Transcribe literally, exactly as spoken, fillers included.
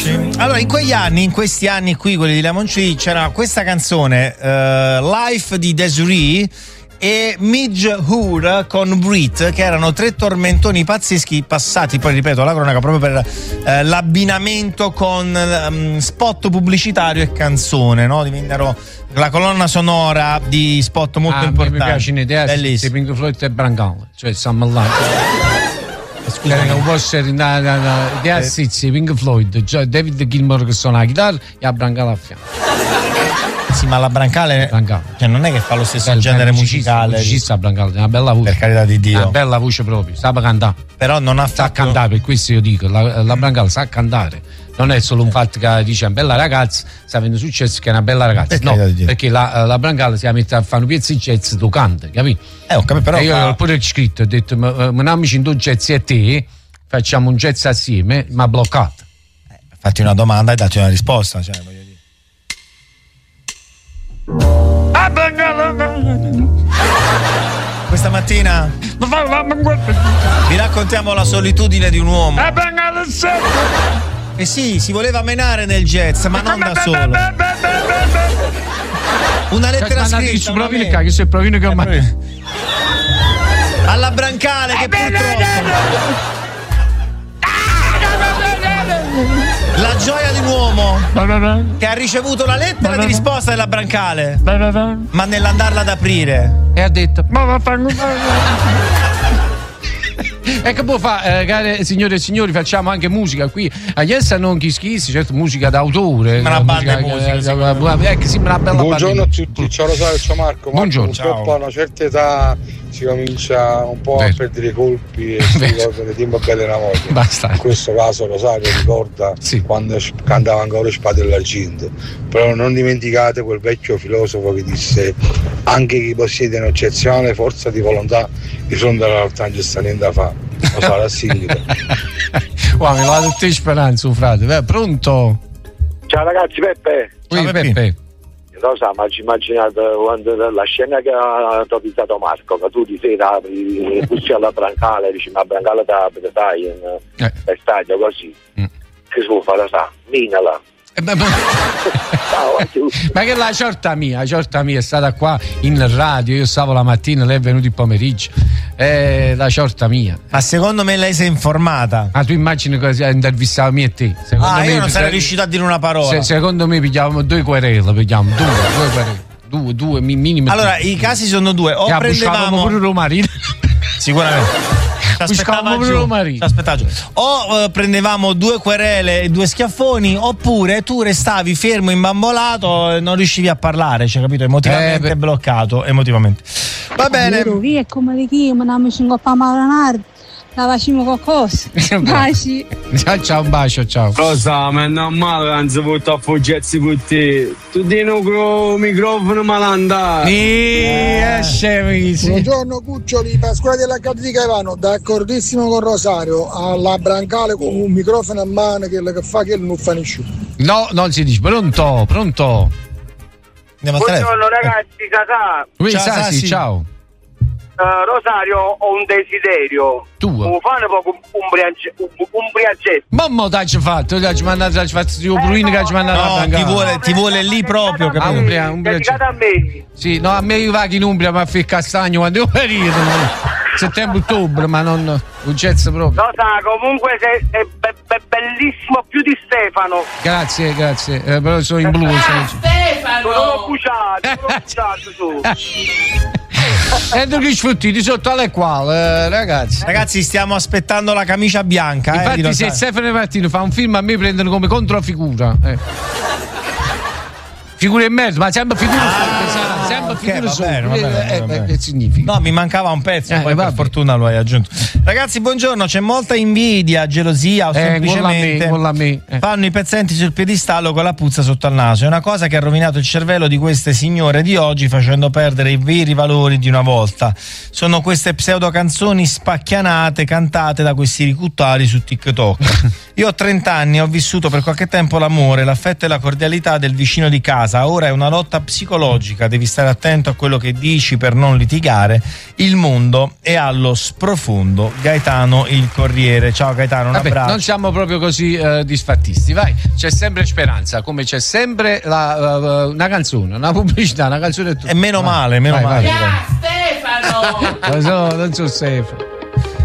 Lemonci. Allora, in quegli anni, in questi anni qui, quelli di Lemonci, c'era questa canzone, uh, Life di Desiree e Midge Ure con Brit, che erano tre tormentoni pazzeschi passati, poi ripeto, alla cronaca proprio per eh, l'abbinamento con um, spot pubblicitario e canzone, no? Divennero la colonna sonora di spot molto ah, importanti. Mi piace un'idea se Pink Floyd e Brancale, cioè Summer Life. Scusa, non può essere l'idea sì, Pink Floyd, cioè David Gilmour che suona la chitarra e a Brancale a fianco. Sì, ma la Brancale, Brancale. Cioè non è che fa lo stesso Beh, musicista, genere musicale. Musicista Brancale, una bella voce. Per carità di Dio. Una bella voce proprio, sa cantare. Però non ha sa fatto... cantare, per questo io dico, la, la Brancale sa cantare. Non è solo un fatto che dice una bella ragazza, sta avendo successo che è una bella ragazza. Per no, perché la, la Brancale si la mette a fare un pezzo di jazz, tu canti, capito? Eh, ho capito, però. E io fa... ho pure scritto, ho detto, ma non amici in due jazz e te, facciamo un jazz assieme, ma bloccato. Eh, fatti una domanda e datti una risposta, cioè, voglio dire. Questa mattina vi raccontiamo la solitudine di un uomo. Eh sì, si voleva menare nel jazz, ma non da solo. Una lettera scritta una che sei provino che ormai alla Brancale che purtroppo la gioia di un uomo che ha ricevuto la lettera di risposta della Brancale, ma nell'andarla ad aprire e ha detto e che può fare, eh, care signore e signori, facciamo anche musica qui a Iessa, non chi schizzi, certo musica d'autore, ma una banda di musica, musica eh, che sembra una bella buongiorno a tutti, ciao Rosario, ciao Marco. Buongiorno. Purtroppo a una certa età si comincia un po' Vero. a perdere i colpi e si ricordano di tempo belle una volta. Basta. In questo caso Rosario ricorda sì. quando cantava ancora Spade e l'Argento, però non dimenticate quel vecchio filosofo che disse: anche chi possiede un'eccezione forza di volontà di fronte alla realtà non sta niente da fare. Lo sa la singita. Wow, mi va tutte speranze, frate. Beh, pronto? Ciao ragazzi, Peppe. Ciao Peppe. Peppe. Lo so, ma ci immaginate quando la scena che ha totizzato Marco, che tu di sera bussi alla Brancale, dici ma Brancale da dai in eh. stadio così. Mm. Che si può fare, sa? Minala. Eh, ma, ma... ma che la ciorta mia, la ciorta mia è stata qua in radio, io stavo la mattina, lei è venuto il pomeriggio, è la ciorta mia. Ma secondo me lei si è informata. Ma tu immagini che intervistava me e te? Secondo ah, me io non sarei se... riuscito a dire una parola. Se, secondo me pigliavamo due querele, pigliamo due, due querele, due, due minimi. Allora, i casi sono due, o ja, prendevamo pure Romarino. Sicuramente. Aspettava giù. Aspettava giù. O uh, prendevamo due querele e due schiaffoni, oppure tu restavi fermo imbambolato e non riuscivi a parlare, cioè, capito? Emotivamente eh, bloccato, emotivamente. Va bene. Via è come di chi, ma non mi cingo a maranare. La facciamo qualcosa. Baci. Ciao, ciao, un bacio, ciao. Rosa, ma è normale, anzi, porto a foggetti per te. Tu di un microfono malandare. Eh, scemi. Buongiorno cuccioli, Pasquale della Cattolica Ivano, d'accordissimo con Rosario, alla Brancale con un microfono a mano che, che fa che non fa nessuno. No, non si dice, pronto, pronto. Andiamo buongiorno ragazzi, Casà. Oui, ciao, Sassi, ciao. Uh, Rosario, ho un desiderio. Tu? Vuoi fare poco un briacetto? Un briacetto. Mamma t'hai fatto, ti hai mandato, ti hai fatto io Bruino che hai mandato. No, ti vuole, ti vuole lì proprio, capito? Ah, un bria, un briacetto. A me. Sì, no, a me io vado in Umbria ma a fare castagno quando io periodo. Settembre-ottobre, ma non un jazz proprio. No, sa, comunque sei, è, è, è bellissimo più di Stefano. Grazie, grazie. Eh, però sono in blu. Ah, Stefano! Non ho buciato, non ho buciato tu. E tu che sfrutti sotto alle quali, eh, ragazzi. Ragazzi, stiamo aspettando la camicia bianca. Infatti, eh, se Stefano Martino fa un film, a me prendono come controfigura. Eh. Figure in merda, ma sempre figure ah, sopra, sempre okay, figure sopra. Bene, va bene, eh, va bene. Che significa? No, mi mancava un pezzo, eh, poi per fortuna lo hai aggiunto. Ragazzi, buongiorno, c'è molta invidia, gelosia o eh, semplicemente con la me, con la me, eh. fanno i pezzenti sul piedistallo con la puzza sotto al naso. È una cosa che ha rovinato il cervello di queste signore di oggi, facendo perdere i veri valori di una volta. Sono queste pseudo canzoni spacchianate cantate da questi ricuttari su TikTok. Io ho trenta anni, ho vissuto per qualche tempo l'amore, l'affetto e la cordialità del vicino di casa. Ora è una lotta psicologica, devi stare attento a quello che dici per non litigare. Il mondo è allo sprofondo. Gaetano il Corriere. Ciao Gaetano, un Vabbè, abbraccio. non siamo proprio così uh, disfattisti, vai, c'è sempre speranza, come c'è sempre la, uh, una canzone, una pubblicità, una canzone e tutto. E meno vai, male, meno vai, male. Vai, Stefano! non so, non so Stefano.